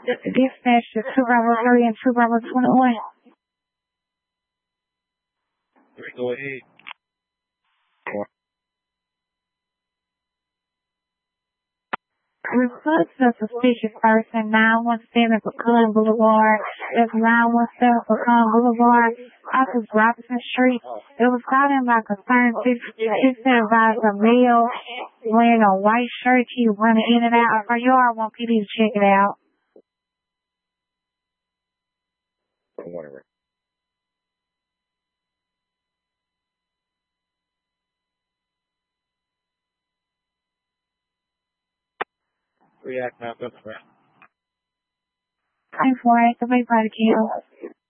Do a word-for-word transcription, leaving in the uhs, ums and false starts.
Dispatch to two Bravo three and two Bravo twenty-one. Three, go ahead. Report to suspicious person, nine one seven Pecan Boulevard. That's nine one seven Pecan Boulevard, off of Robinson Street. It was called in by concerned citizen about a male wearing a white shirt. He was running in and out of our yard. I want P D to check it out. Whatever. React now, go for it. Thanks for it. The big body kill.